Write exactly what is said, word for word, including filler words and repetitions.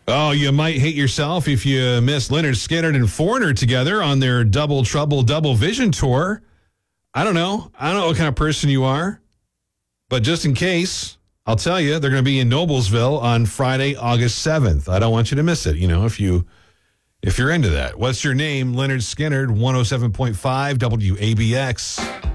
Oh, you might hate yourself if you miss Leonard Skinner and Foreigner together on their Double Trouble Double Vision tour. I don't know. I don't know what kind of person you are. But just in case, I'll tell you, they're going to be in Noblesville on Friday, August seventh. I don't want you to miss it, you know, if, you, if you're into that. What's your name? Leonard Skinner, one oh seven point five W A B X.